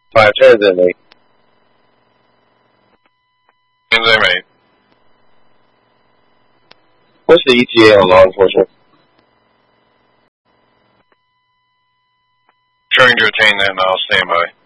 5 transit me. Transit mate. What's the ETA on law enforcement? Trying to attain that, and I'll stand by.